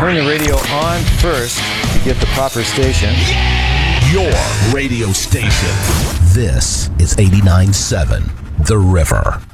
turn the radio on first to get the proper station. Your radio station. This is 89.7 The River.